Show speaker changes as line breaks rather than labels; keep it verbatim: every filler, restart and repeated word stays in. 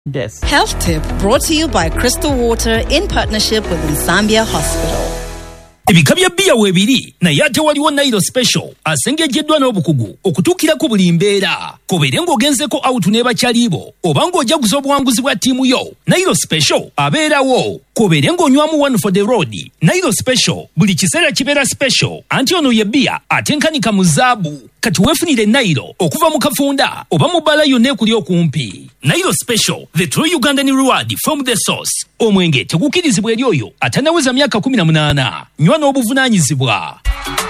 desk.
Health tip brought to you by Crystal Water in partnership with Nsambia Hospital.
Ebika bya bia webiri na yate waliwo Nailo Special asengejeddwa n'obukugu okutuukira ku buli mbeera kobeere ng'ogenzeko out n'eba kyalibo oba ng'ojaguza obuwanguzi bwa ttiimu yo. Nailo Special abeerawo kobeere ng'onywamu one for the road. Nailo Special buli kiseera kibeera special anti ono ye bia atenkanika mu zaabu kati weefunire Nailo okuva mu kafunda oba mu bbala yonna ekuli okumpi. Nailo Special, the true Ugandan reward from the source. Omwenge tegukirizibwa eri oyo atanaweza myaka kumi na munaana. Nywa n'obuvunaanyizibwa.